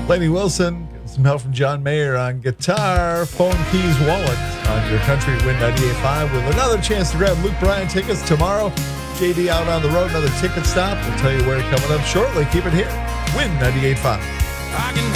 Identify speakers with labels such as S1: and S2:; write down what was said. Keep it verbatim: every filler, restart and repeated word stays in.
S1: Lainey Wilson, some help from John Mayer on guitar, phone, keys, wallet on your country Win ninety-eight point five with another chance to grab Luke Bryan tickets tomorrow. J D out on the road, another ticket stop. We'll tell you where coming up shortly. Keep it here. Win ninety-eight point five.
S2: I can